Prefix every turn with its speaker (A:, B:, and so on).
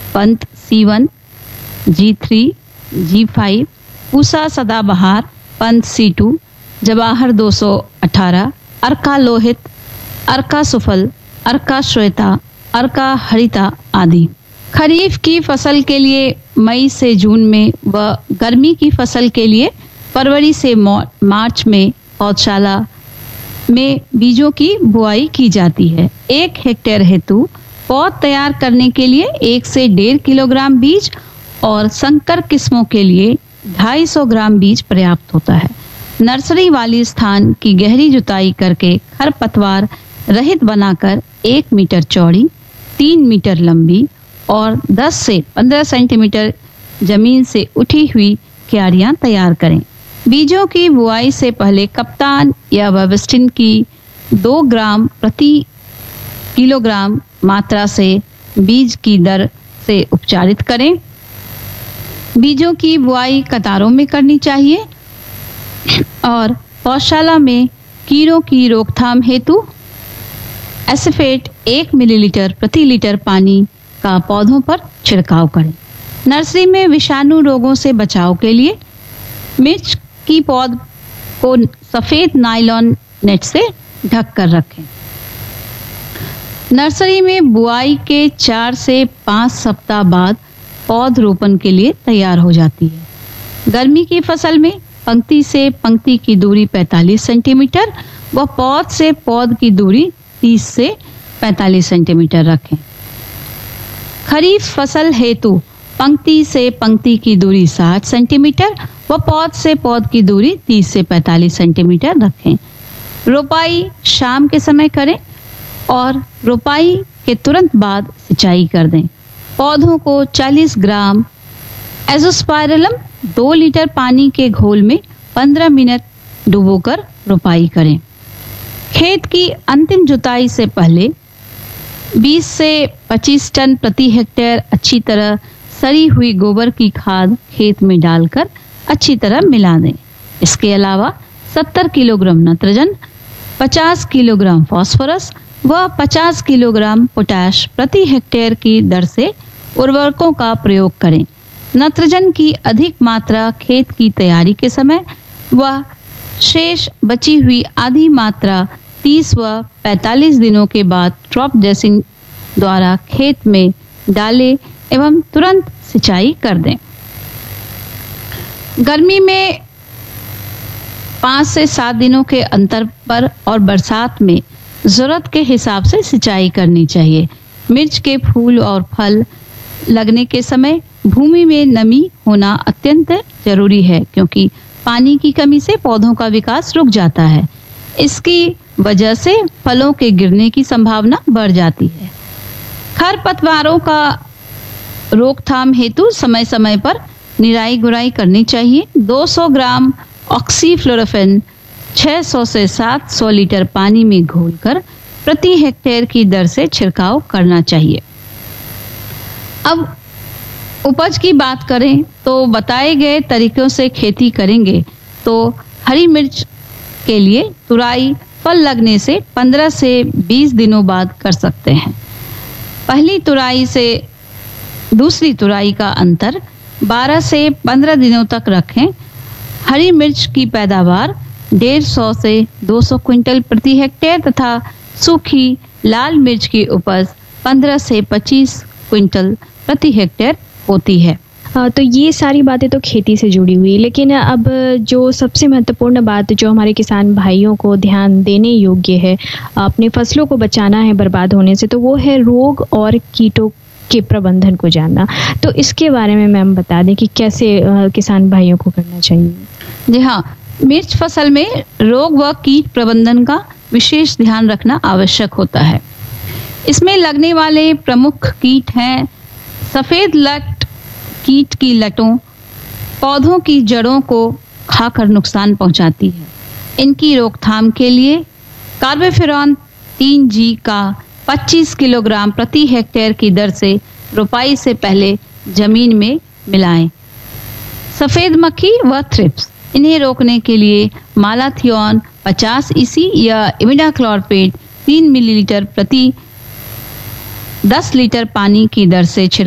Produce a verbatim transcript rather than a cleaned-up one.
A: पंत सी one, जी three, जी five, Pusa सदाबहार, पंत सी to, Jawahar दो सौ अठारह, अर्का लोहित, अर्का सुफल, अर्का श्वेता, अर्का हरिता आदि। खरीफ की फसल के लिए मई से जून में व गर्मी की फसल के लिए फरवरी से मार्च में पौधशाला में बीजों की बुआई की जाती है। एक हेक्टेयर हेतु पौध तैयार करने के लिए एक से डेढ़ किलोग्राम बीज और संकर किस्मों के लिए ढाई सौ ग्राम बीज पर्याप्त होता है। नर्सरी वाली स्थान की गहरी जुताई करके खरपतवार रहित बनाकर एक मीटर चौड़ी, तीन मीटर लंबी और दस से पंद्रह सेंटीमीटर जमीन से उठी हुई क्यारियां तैयार करें। बीजों की बुआई से पहले कप्तान या वेबस्टिन की दो ग्राम प्रति किलोग्राम मात्रा से बीज की दर से उपचारित करें। बीजों की बुआई कतारों में करनी चाहिए और पौधशाला में कीड़ों की रोकथाम हेतु एसिफेट एक मिलीलीटर प्रति लीटर पानी का पौधों पर छिड़काव करें। नर्सरी में विषाणु रोगों से बचाव के लिए मिर्च की पौध को सफेद नायलॉन नेट से ढक कर रखें। नर्सरी में बुआई के चार से पाँच सप्ताह बाद पौध रोपण के लिए तैयार हो जाती है। गर्मी की फसल में पंक्ति से पंक्ति की दूरी पैंतालीस सेंटीमीटर व पौध से पौध की दूरी तीस से पैंतालीस सेंटीमीटर रखें। खरीफ फसल हेतु पंक्ति से पंक्ति की दूरी साठ सेंटीमीटर व पौध से पौध की दूरी तीस से पैंतालीस सेंटीमीटर रखें। रोपाई शाम के समय करें और रोपाई के तुरंत बाद सिंचाई कर दें। पौधों को चालीस ग्राम एजोस्पाइरलम दो लीटर पानी के घोल में पंद्रह मिनट डुबोकर रोपाई करें। खेत की अंतिम जुताई से पहले बीस से पच्चीस टन प्रति हेक्टेयर अच्छी तरह सड़ी हुई गोबर की खाद खेत में डालकर अच्छी तरह मिला दें। इसके अलावा सत्तर किलोग्राम नाइट्रोजन, पचास किलोग्राम फास्फोरस व पचास किलोग्राम पोटाश प्रति हेक्टेयर की दर से उर्वरकों का प्रयोग करें। नाइट्रोजन की अधिक मात्रा खेत की तैयारी के समय व शेष बची हुई आधी मात्रा तीस व पैंतालीस दिनों के बाद ड्रॉप ड्रेसिंग द्वारा खेत में डालें एवं तुरंत सिंचाई कर दें। गर्मी में पाँच से सात दिनों के अंतर पर और बरसात में जरूरत के हिसाब से सिंचाई करनी चाहिए। मिर्च के फूल और फल लगने के समय भूमि में नमी होना अत्यंत जरूरी है, क्योंकि पानी की कमी से पौधों का विकास रुक जाता है। इसकी वजह से फलों के गिरने की संभावना बढ़ जाती है। खरपतवारों का रोकथाम हेतु समय समय पर निराई गुड़ाई करनी चाहिए। दो सौ ग्राम ऑक्सीफ्लोरोफेन छह सौ से सात सौ लीटर पानी में घोलकर प्रति हेक्टेयर की दर से छिड़काव करना चाहिए। अब उपज की बात करें तो बताए गए तरीकों से खेती करेंगे तो हरी मिर्च के लिए तुराई फल लगने से पंद्रह से बीस दिनों बाद कर सकते हैं। पहली तुराई से दूसरी तुराई का अंतर बारह से पंद्रह दिनों तक रखें। हरी मिर्च की पैदावार डेढ़ सौ से दो सौ क्विंटल प्रति हेक्टेयर तथा सूखी लाल मिर्च की उपज पंद्रह से पच्चीस क्विंटल प्रति हेक्टेयर होती है।
B: हाँ, तो ये सारी बातें तो खेती से जुड़ी हुई, लेकिन अब जो सबसे महत्वपूर्ण बात जो हमारे किसान भाइयों को ध्यान देने योग्य है, अपनी फसलों को बचाना है बर्बाद होने से, तो वो है रोग और कीटों के प्रबंधन को जानना। तो इसके बारे में मैम बता दें कि कैसे किसान भाइयों को करना चाहिए।
A: जी हाँ, मिर्च फसल में रोग व कीट प्रबंधन का विशेष ध्यान रखना आवश्यक होता है। इसमें लगने वाले प्रमुख कीट हैं सफेद लट कीट की लटों पौधों की जड़ों को खाकर नुकसान पहुंचाती है। इनकी रोकथाम के लिए कार्बोफ्यूरॉन तीन जी का पच्चीस किलोग्राम प्रति हेक्टेयर की दर से रोपाई से पहले जमीन में मिलाएं। सफेद मक्खी व थ्रिप्स, इन्हें रोकने के लिए मालाथियन पचास ईसी या इमिडाक्लोरपेट तीन मिलीलीटर प्रति दस लीटर पानी की दर से